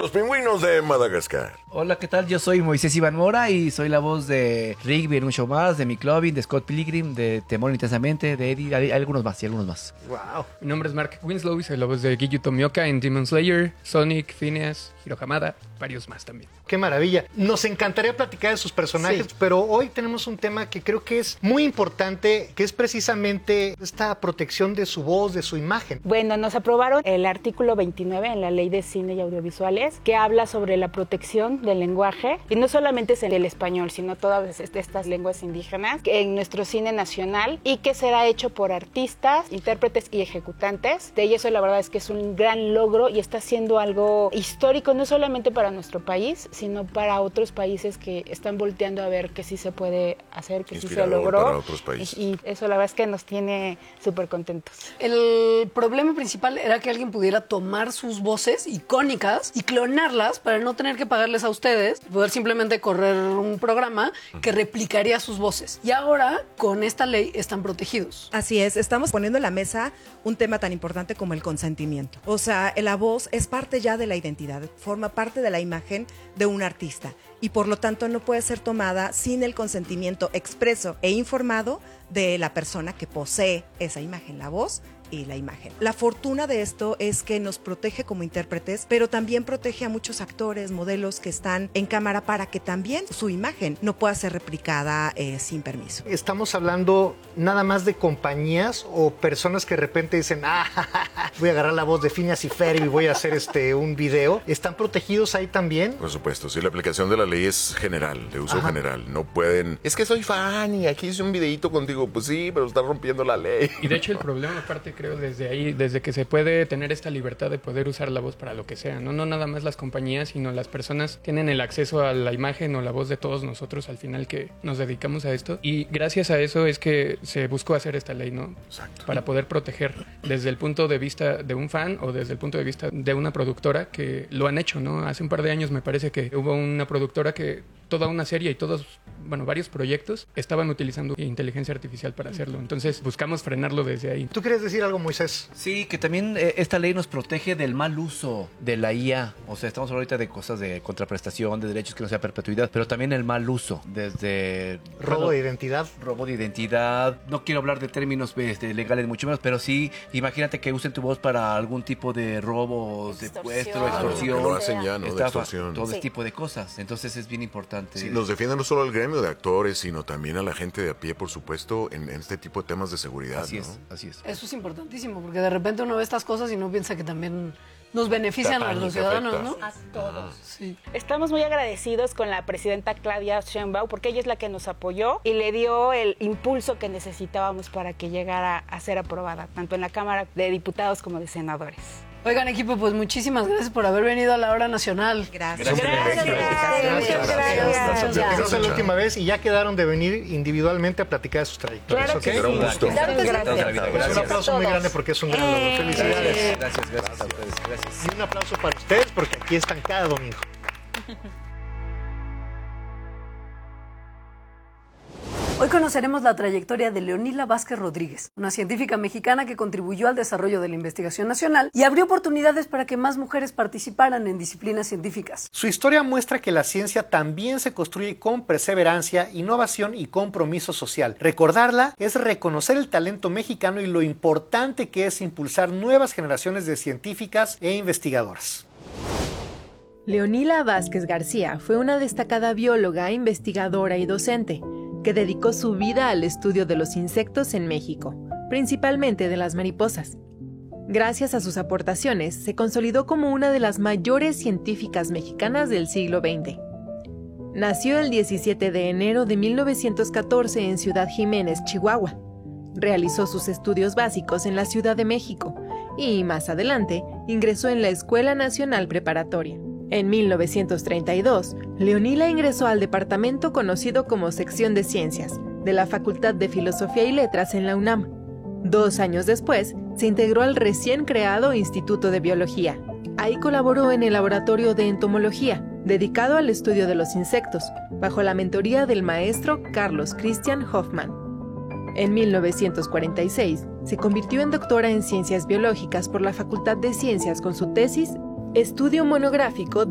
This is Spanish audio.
los pingüinos de Madagascar. Hola, ¿qué tal? Yo soy Moisés Iván Mora y soy la voz de Rigby en un show más, de McLovin, de Scott Pilgrim, de Temor Intensamente, de Eddie, hay algunos más. Wow. Mi nombre es Mark Winslow y soy la voz de Giyu Tomioka en Demon Slayer, Sonic, Phineas, Hiro Hamada, varios más también. Qué maravilla. Nos encantaría platicar de sus personajes, sí, pero hoy tenemos un tema que creo que es muy importante, que es precisamente esta protección de su voz, de su imagen. Bueno, nos aprobaron el artículo 29 en la Ley de Cine y Audiovisuales, que habla sobre la protección del lenguaje, y no solamente es el español, sino todas estas lenguas indígenas en nuestro cine nacional, y que será hecho por artistas, intérpretes y ejecutantes. Y eso la verdad es que es un gran logro y está siendo algo histórico, no solamente para nuestro país, sino para otros países que están volteando a ver que sí se puede hacer, que sí se logró. Para otros países. Y eso la verdad es que nos tiene súper contentos. El problema principal era que alguien pudiera tomar sus voces icónicas y clonarlas para no tener que pagarles a ustedes, poder simplemente correr un programa que replicaría sus voces. Y ahora, con esta ley, están protegidos. Así es, estamos poniendo en la mesa un tema tan importante como el consentimiento. O sea, la voz es parte ya de la identidad, forma parte de la imagen de un artista y por lo tanto no puede ser tomada sin el consentimiento expreso e informado de la persona que posee esa imagen, la voz y la imagen. La fortuna de esto es que nos protege como intérpretes, pero también protege a muchos actores, modelos que están en cámara para que también su imagen no pueda ser replicada sin permiso. ¿Estamos hablando nada más de compañías o personas que de repente dicen, voy a agarrar la voz de Phineas y Ferb y voy a hacer un video? ¿Están protegidos ahí también? Por supuesto, sí, la aplicación de la ley es general, de uso general. No pueden, es que soy fan y aquí hice un videíto contigo. Pues sí, pero está rompiendo la ley. Y de hecho el problema aparte creo desde ahí, desde que se puede tener esta libertad de poder usar la voz para lo que sea, no nada más las compañías, sino las personas tienen el acceso a la imagen o la voz de todos nosotros al final que nos dedicamos a esto. Y gracias a eso es que se buscó hacer esta ley, ¿no? Exacto. Para poder proteger desde el punto de vista de un fan o desde el punto de vista de una productora que lo han hecho, ¿no? Hace un par de años me parece que hubo una productora que toda una serie y varios proyectos estaban utilizando inteligencia artificial para hacerlo. Entonces buscamos frenarlo desde ahí. ¿Tú quieres decir algo, Moisés? Sí, que también esta ley nos protege del mal uso de la IA. O sea, estamos ahorita de cosas de contraprestación, de derechos que no sea perpetuidad, pero también el mal uso, desde... Robo de identidad. Robo de identidad. No quiero hablar de términos legales, mucho menos, pero sí, imagínate que usen tu voz para algún tipo de robo, secuestro, extorsión. Que lo hacen ya, ¿no? De extorsión. Todo ese tipo de cosas. Entonces es bien importante. Sí, nos defienden no solo al gremio de actores, sino también a la gente de a pie, por supuesto, en este tipo de temas de seguridad. Así ¿no? es, así es. Eso es importantísimo, porque de repente uno ve estas cosas y no piensa que también nos benefician a los ciudadanos, ¿no? A todos. Sí. Estamos muy agradecidos con la presidenta Claudia Sheinbaum porque ella es la que nos apoyó y le dio el impulso que necesitábamos para que llegara a ser aprobada, tanto en la Cámara de Diputados como de Senadores. Oigan, equipo, pues muchísimas gracias por haber venido a la hora nacional. Gracias. Gracias. No es la última vez y ya quedaron de venir individualmente a platicar de sus trayectorias. Claro que ¿ok? Será un gusto. Un aplauso muy grande porque es un gran logro. Felicidades. Gracias a ustedes. Gracias. Y un aplauso para ustedes porque aquí están cada domingo. Hoy conoceremos la trayectoria de Leonila Vázquez Rodríguez, una científica mexicana que contribuyó al desarrollo de la investigación nacional y abrió oportunidades para que más mujeres participaran en disciplinas científicas. Su historia muestra que la ciencia también se construye con perseverancia, innovación y compromiso social. Recordarla es reconocer el talento mexicano y lo importante que es impulsar nuevas generaciones de científicas e investigadoras. Leonila Vázquez García fue una destacada bióloga, investigadora y docente que dedicó su vida al estudio de los insectos en México, principalmente de las mariposas. Gracias a sus aportaciones, se consolidó como una de las mayores científicas mexicanas del siglo XX. Nació el 17 de enero de 1914 en Ciudad Jiménez, Chihuahua. Realizó sus estudios básicos en la Ciudad de México y, más adelante, ingresó en la Escuela Nacional Preparatoria. En 1932, Leonila ingresó al departamento conocido como Sección de Ciencias, de la Facultad de Filosofía y Letras en la UNAM. 2 años después, se integró al recién creado Instituto de Biología. Ahí colaboró en el Laboratorio de Entomología, dedicado al estudio de los insectos, bajo la mentoría del maestro Carlos Christian Hoffman. En 1946, se convirtió en doctora en Ciencias Biológicas por la Facultad de Ciencias con su tesis Estudio monográfico